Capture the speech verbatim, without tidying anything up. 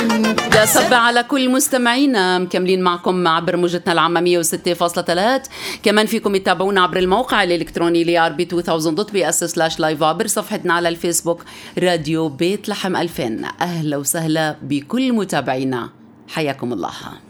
بدي أصبح على كل مستمعينا، مكملين معكم عبر موجتنا العامة مية وستة فاصلة ثلاثة. كمان فيكم يتابعونا عبر الموقع الإلكتروني ل آر بي ألفين دوت بي إس سلاش لايف، عبر صفحتنا على الفيسبوك راديو بيت لحم ألفين. أهلا وسهلا بكل متابعينا، حياكم الله.